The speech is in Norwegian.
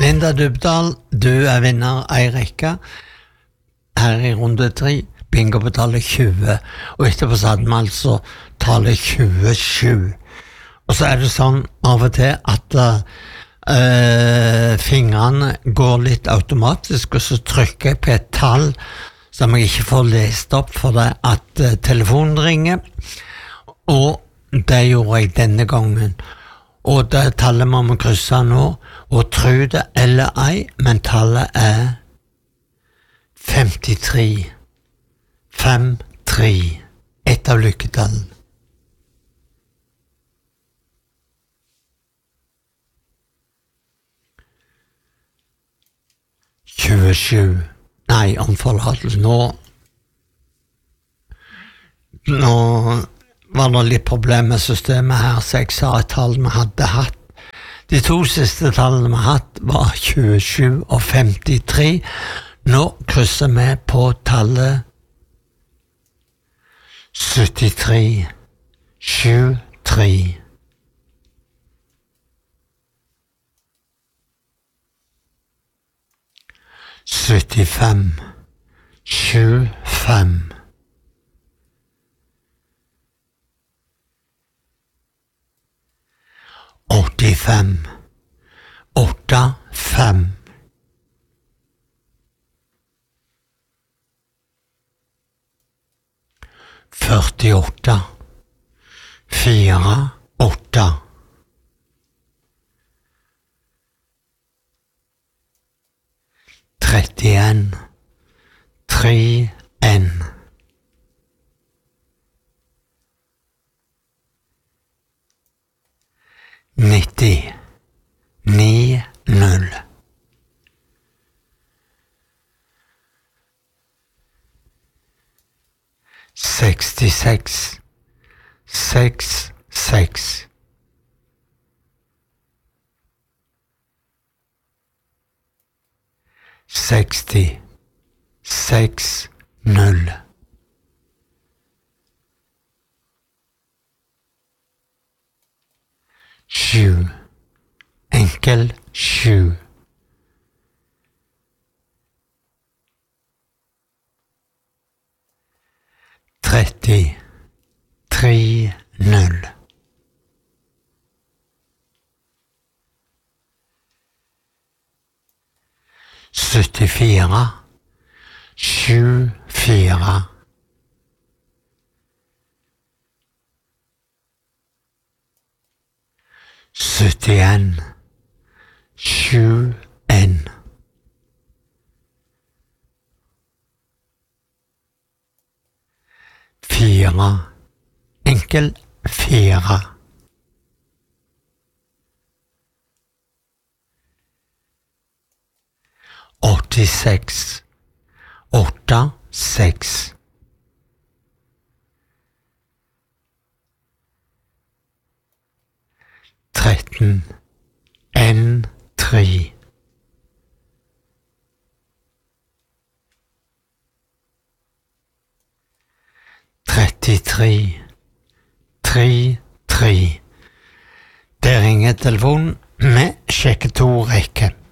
Linda Dybdahl, du vinner ei rekke. Her i runde 3, bingo på tallet 20, og etterpå så hadde vi altså tallet 27. Og så det sånn av og til at fingrene går litt automatisk, og så trykker jeg på et tall som jeg ikke får lest opp for det at telefonen ringer, og det gjorde jeg denne gangen. Og det tallet må vi krysse nå, og tro det eller ei, men tallet 53. 5-3. Et av lykketallene. 27. Nei, om forlatelse. Nå var det litt problem med systemet her, så jeg sa et tall vi hadde hatt. De 2 siste tallene vi hatt var 27 og 53. Nå krysser vi på tallet 73. 7-3. 75. 7-5. 85. 8-5. 48. 4-8. 31. 3-1. 90. 9-0. 66. 6-6. 60. 6-0. 7. Enkel 7. 30. 3-0. 74. 7-4. 71. 7-1. 4. Enkel 4. 86. 8-6. 13. 1-3. 33. 3-3. Det ringer telefonen med sjekke 2 rekke.